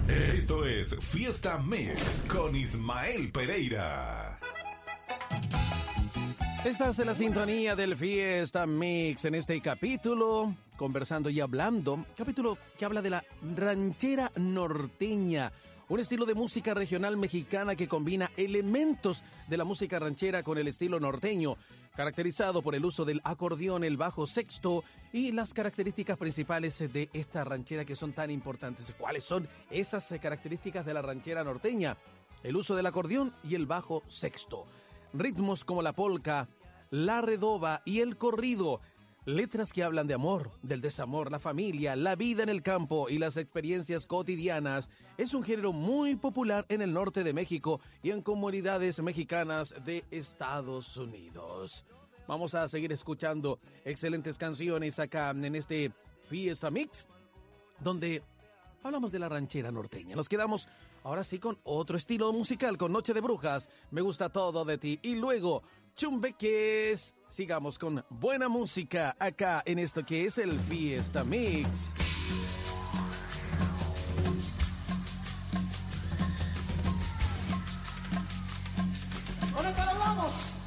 Esto es Fiesta Mix con Ismael Pereira. Estás en la sintonía del Fiesta Mix en este capítulo, conversando y hablando, capítulo que habla de la ranchera norteña, un estilo de música regional mexicana que combina elementos de la música ranchera con el estilo norteño, caracterizado por el uso del acordeón, el bajo sexto y las características principales de esta ranchera que son tan importantes. ¿Cuáles son esas características de la ranchera norteña? El uso del acordeón y el bajo sexto. Ritmos como la polca, la redoba y el corrido. Letras que hablan de amor, del desamor, la familia, la vida en el campo y las experiencias cotidianas. Es un género muy popular en el norte de México y en comunidades mexicanas de Estados Unidos. Vamos a seguir escuchando excelentes canciones acá en este Fiesta Mix, donde hablamos de la ranchera norteña. Nos quedamos ahora sí con otro estilo musical, con Noche de Brujas, Me gusta todo de ti, y luego Chumbeques. Sigamos con buena música acá en esto que es el Fiesta Mix. ¡Ahora vamos!